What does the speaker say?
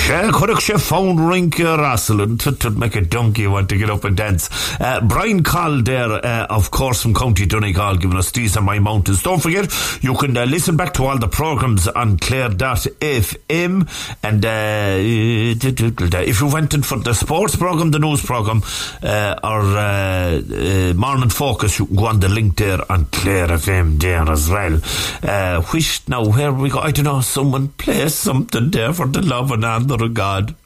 Could she found Rinky Russell to make a donkey want to get up and dance. Brian Call there, of course, from County Donegal, giving us These Are My Mountains. Don't forget, you can listen back to all the programmes on Clare.fm, and if you went in for the sports programme, the news programme, or Morning Focus, you can go on the link there on Clare FM there as well. Now, where we go, I don't know, someone play something there for the love and honor of God.